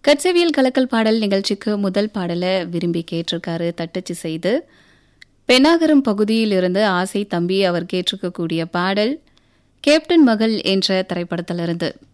கட்சவியல் கலக்கல் பாடல் நிகழ்ச்சிக்கு முதல் பாடலை விரும்பி கேட்டிருக்காரு தட்டச்சு செய்து. பென்னாகரம் பகுதியிலிருந்து ஆசை தம்பி அவர் கேட்டிருக்கக்கூடிய பாடல் கேப்டன் மகள் என்ற திரைப்படத்திலிருந்து.